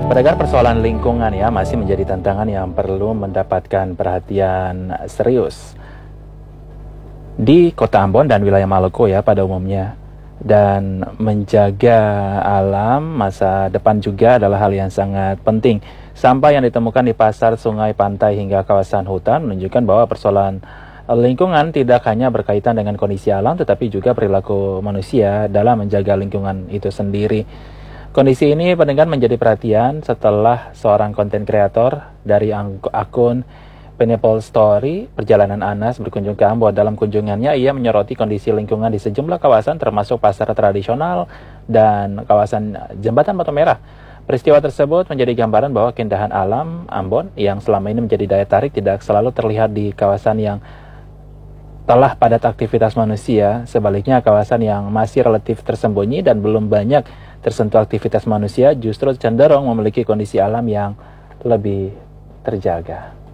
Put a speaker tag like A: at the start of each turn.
A: Pendengar, persoalan lingkungan ya masih menjadi tantangan yang perlu mendapatkan perhatian serius di Kota Ambon dan wilayah Maluku ya pada umumnya. Dan menjaga alam masa depan juga adalah hal yang sangat penting. Sampah yang ditemukan di pasar, sungai, pantai hingga kawasan hutan menunjukkan bahwa persoalan lingkungan tidak hanya berkaitan dengan kondisi alam tetapi juga perilaku manusia dalam menjaga lingkungan itu sendiri. Kondisi ini pendengar menjadi perhatian setelah seorang konten kreator dari akun Pineapple Story Perjalanan Anas berkunjung ke Ambon. Dalam kunjungannya ia menyoroti kondisi lingkungan di sejumlah kawasan termasuk pasar tradisional dan kawasan Jembatan Batu Merah. Peristiwa tersebut menjadi gambaran bahwa keindahan alam Ambon yang selama ini menjadi daya tarik tidak selalu terlihat di kawasan yang telah padat aktivitas manusia. Sebaliknya, kawasan yang masih relatif tersembunyi dan belum banyak tersentuh aktivitas manusia justru cenderung memiliki kondisi alam yang lebih terjaga.